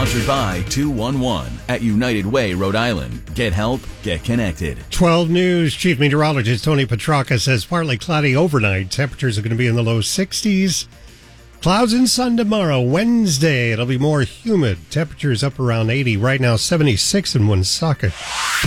Sponsored by 211 at United Way, Rhode Island. Get help, get connected. 12 News Chief Meteorologist Tony Petrarca says partly cloudy overnight. Temperatures are going to be in the low 60s. Clouds and sun tomorrow. Wednesday, it'll be more humid. Temperatures up around 80. Right now, 76 in Woonsocket.